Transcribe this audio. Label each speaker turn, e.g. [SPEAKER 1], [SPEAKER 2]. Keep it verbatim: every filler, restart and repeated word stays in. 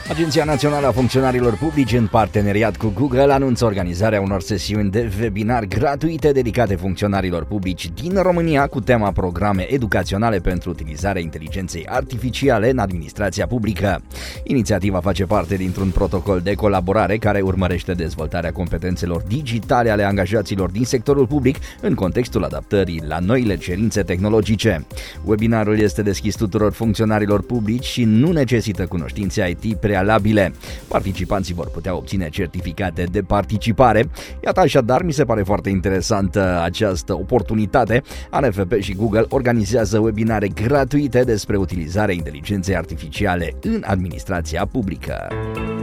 [SPEAKER 1] Agenția Națională a Funcționarilor Publici, în parteneriat cu Google, anunță organizarea unor sesiuni de webinar gratuite dedicate funcționarilor publici din România cu tema programe educaționale pentru utilizarea inteligenței artificiale în administrația publică. Inițiativa face parte dintr-un protocol de colaborare care urmărește dezvoltarea competențelor digitale ale angajaților din sectorul public în contextul adaptării la noile cerințe tehnologice. Webinarul este deschis tuturor funcționarilor publici și nu necesită cunoștințe I T prealabile. Participanții vor putea obține certificate de participare. Iată, așadar, mi se pare foarte interesantă această oportunitate. A N F P și Google organizează webinare gratuite despre utilizarea inteligenței artificiale în administrația publică.